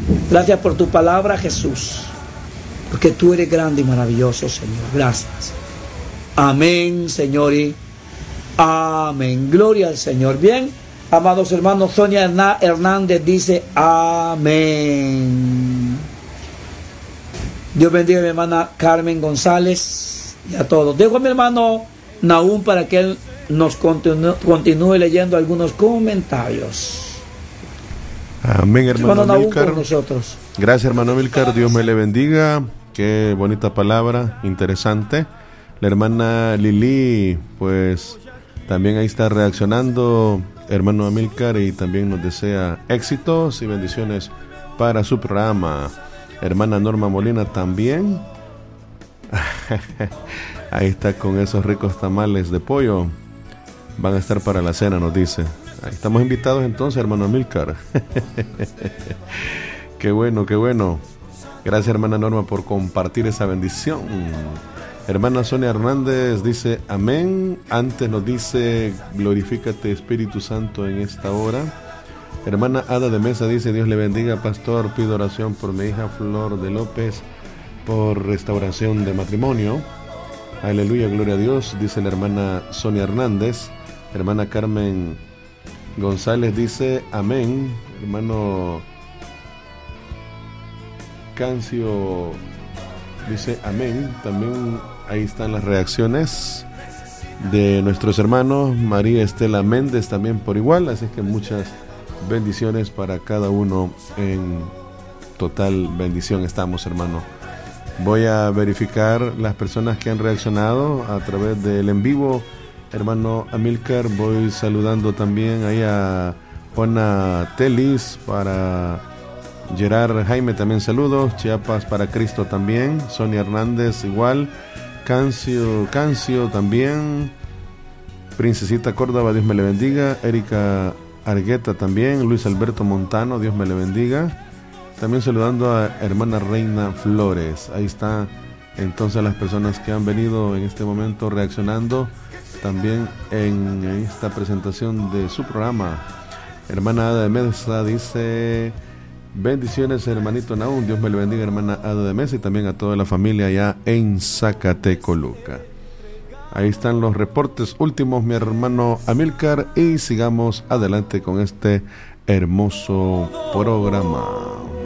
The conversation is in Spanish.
Gracias por tu palabra, Jesús, porque tú eres grande y maravilloso, Señor. Gracias. Amén, Señor, y amén. Gloria al Señor. Bien, amados hermanos, Sonia Hernández dice amén. Dios bendiga a mi hermana Carmen González y a todos. Dejo a mi hermano Nahum para que él nos continúe leyendo algunos comentarios. Amén, hermano Amílcar. Nosotros. Gracias, hermano Amílcar. Dios me le bendiga. Qué bonita palabra, interesante. La hermana Lili, pues también ahí está reaccionando, hermano Amílcar, y también nos desea éxitos y bendiciones para su programa. Hermana Norma Molina también. Ahí está con esos ricos tamales de pollo. Van a estar para la cena, nos dice. Ahí estamos invitados entonces, hermano Amílcar. Qué bueno, qué bueno. Gracias, hermana Norma, por compartir esa bendición. Hermana Sonia Hernández dice amén. Antes nos dice glorifícate Espíritu Santo en esta hora. Hermana Ada de Mesa dice Dios le bendiga, pastor, pido oración por mi hija Flor de López por restauración de matrimonio. Aleluya, gloria a Dios, dice la hermana Sonia Hernández. Hermana Carmen González dice amén. Hermano Cancio dice amén. También ahí están las reacciones de nuestros hermanos. María Estela Méndez también por igual. Así que muchas bendiciones para cada uno. En total bendición estamos, hermano. Voy a verificar las personas que han reaccionado a través del en vivo. Hermano Amílcar, voy saludando también ahí a Juana Telis, para Gerard Jaime también saludos, Chiapas para Cristo también, Sonia Hernández igual, Cancio también, Princesita Córdoba, Dios me le bendiga, Erika Argueta también, Luis Alberto Montano, Dios me le bendiga. También saludando a hermana Reina Flores. Ahí está entonces las personas que han venido en este momento reaccionando también en esta presentación de su programa. Hermana Ada de Mesa dice bendiciones, hermanito Nahum, Dios me le bendiga, hermana Ada de Mesa, y también a toda la familia allá en Zacatecoluca. Ahí están los reportes últimos, mi hermano Amílcar, y sigamos adelante con este hermoso programa.